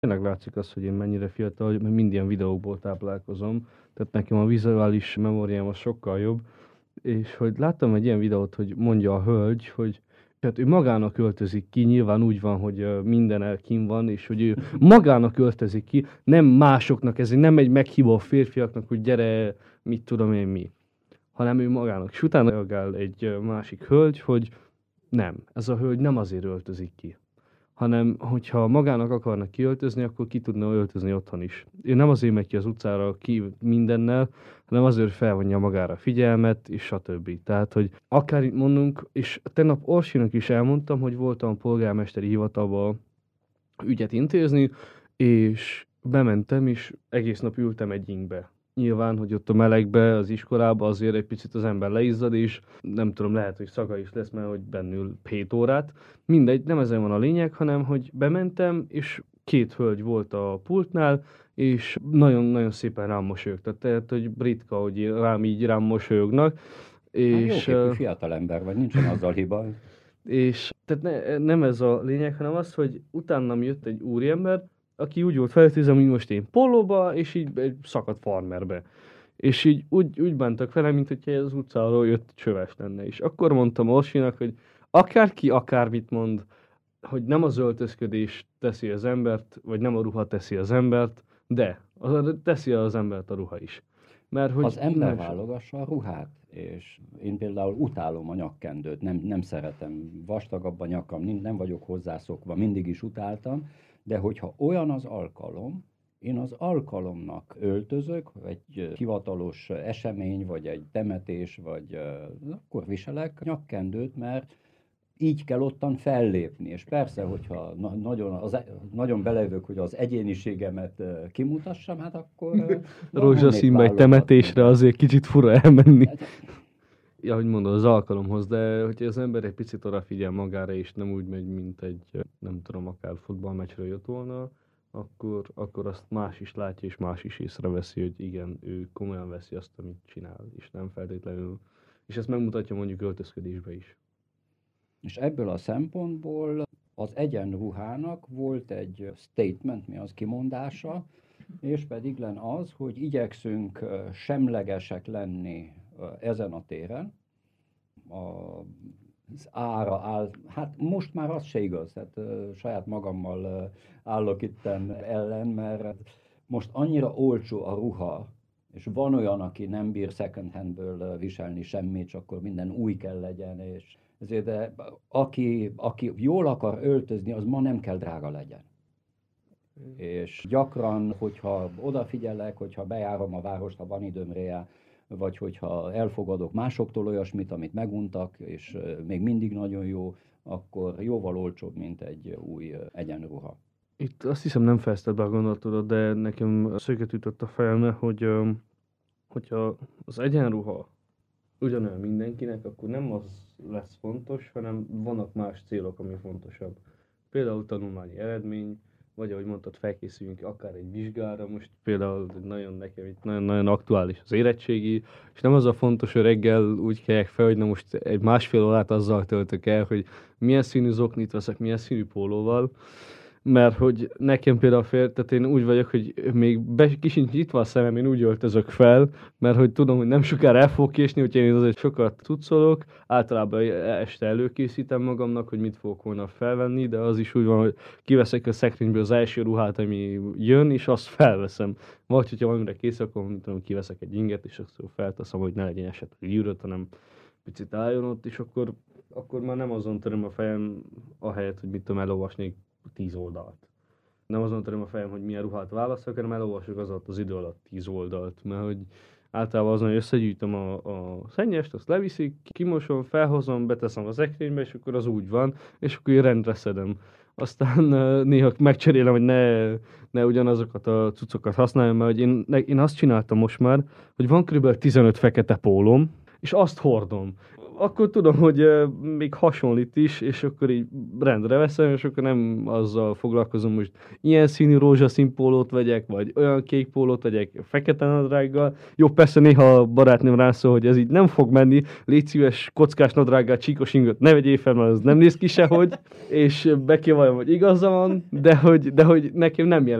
Tényleg látszik az, hogy én mennyire fiatal vagyok, mert mind ilyen videókból táplálkozom, tehát nekem a vizuális memóriám az sokkal jobb, és hogy láttam egy ilyen videót, hogy mondja a hölgy, hogy tehát ő magának öltözik ki, nyilván úgy van, hogy minden elkin van, és hogy ő magának öltözik ki, nem másoknak, ez nem egy meghívó a férfiaknak, hogy gyere, mit tudom én mi, hanem ő magának. És utána reagál egy másik hölgy, hogy nem, ez a hölgy nem azért öltözik ki, hanem hogyha magának akarnak kiöltözni, akkor ki tudna öltözni otthon is. Ő nem azért megy ki az utcára ki mindennel, hanem azért felvonja magára a figyelmet, és stb. Tehát, hogy akár itt mondunk, és tegnap Orsinak is elmondtam, hogy voltam a polgármesteri hivatalba ügyet intézni, és bementem, és egész nap ültem egy ingbe. Nyilván, hogy ott a melegbe, az iskolába azért egy picit az ember leizzad, és nem tudom, lehet, hogy szaga is lesz, mert hogy bennül 7 órát. Mindegy, nem ezen van a lényeg, hanem, hogy bementem, és 2 hölgy volt a pultnál, és nagyon-nagyon szépen rám mosolyogtak. Tehát, hogy ritka, hogy rám mosolyognak. Hát És jóképű fiatalember vagy, nincsen azzal hiba. és tehát nem ez a lényeg, hanem az, hogy utánam jött egy úriember, aki úgy volt feltétlenül, mint most én pólóba, és így egy szakadt farmerbe. És így úgy bántak vele, mint hogyha az utcáról jött csöves lenne. És akkor mondtam Orsinak, hogy akárki akármit mond, hogy nem az öltözködés teszi az embert, vagy nem a ruha teszi az embert, de teszi az embert a ruha is. Mert hogy Az ember válogassa a ruhát, és én például utálom a nyakkendőt, nem szeretem, vastagabb a nyakam, nem vagyok hozzászokva, mindig is utáltam, de hogyha olyan az alkalom, én az alkalomnak öltözök, egy hivatalos esemény, vagy egy temetés, vagy akkor viselek nyakkendőt, mert így kell ottan fellépni, és persze, hogyha nagyon belejövök, hogy az egyéniségemet kimutassam, hát akkor rózsaszínbe egy temetésre azért kicsit fura elmenni. Ja, hogy mondod, az alkalomhoz, de hogyha az ember egy picit odafigyel magára, és nem úgy megy, mint egy, nem tudom, akár futballmeccsről jött volna, akkor azt más is látja, és más is észreveszi, hogy igen, ő komolyan veszi azt, amit csinál, és nem feltétlenül. És ezt megmutatja mondjuk öltözködésbe is. És ebből a szempontból az egyenruhának volt egy statement, mi az kimondása, és pedig len az, hogy igyekszünk semlegesek lenni ezen a téren. Az ára áll, hát most már az se igaz, tehát saját magammal állok itten ellen, mert most annyira olcsó a ruha, és van olyan, aki nem bír second handből viselni semmit, csak akkor minden új kell legyen, és ezért de aki jól akar öltözni, az ma nem kell drága legyen. És gyakran, hogyha odafigyelek, hogyha bejárom a várost, ha van időm rá, vagy hogyha elfogadok másoktól olyasmit, amit meguntak, és még mindig nagyon jó, akkor jóval olcsóbb, mint egy új egyenruha. Itt azt hiszem nem fejezted be a gondolatodat, de nekem szöget ütött a fejembe, hogy hogyha az egyenruha ugyanolyan mindenkinek, akkor nem az lesz fontos, hanem vannak más célok, ami fontosabb. Például tanulmányi eredmény, vagy ahogy mondtad, felkészüljünk akár egy vizsgára, most például nekem itt nagyon-nagyon aktuális az érettségi, és nem az a fontos, hogy reggel úgy kelljek fel, hogy na most egy másfél órát azzal töltök el, hogy milyen színű zoknit veszek, milyen színű pólóval, mert hogy nekem például tehát én úgy vagyok, hogy még kisincs nyitva a szemem, én úgy öltözök fel, mert hogy tudom, hogy nem sokára el fog késni, úgyhogy én azért sokat cuccolok, általában este előkészítem magamnak, hogy mit fogok volna felvenni, de az is úgy van, hogy kiveszek a szekrényből az első ruhát, ami jön, és azt felveszem. Vagy hogyha valamire kész, akkor mit tudom, kiveszek egy inget, és azt felteszem, hogy ne legyen esetleg gyűrött, hanem picit álljon ott, és akkor már nem azon töröm a fejem, ahelyett, hogy mit tudom, elolvasnék 10 oldalt. Nem azon töröm a fejem, hogy milyen ruhát választok, hanem elolvasok az idő alatt 10 oldalt, mert hogy általában azon, hogy összegyűjtöm a szennyest, azt leviszik, kimosom, felhozom, beteszem az szekrénybe, és akkor az úgy van, és akkor én rendre szedem. Aztán néha megcserélem, hogy ne ugyanazokat a cuccokat használjam, mert hogy én azt csináltam most már, hogy van kb. 15 fekete pólóm, és azt hordom. Akkor tudom, hogy még hasonlít is, és akkor így rendre veszem, és akkor nem azzal foglalkozom, most ilyen színű rózsaszín pólót vegyek, vagy olyan kék pólót vegyek, fekete nadrággal. Jó, persze néha a barátnőm rászól, hogy ez így nem fog menni, légy szíves, kockás nadrággal, csíkos ingot ne vegyél fel, mert az nem néz ki sehogy, és bekivallom, hogy igaza van, de hogy nekem nem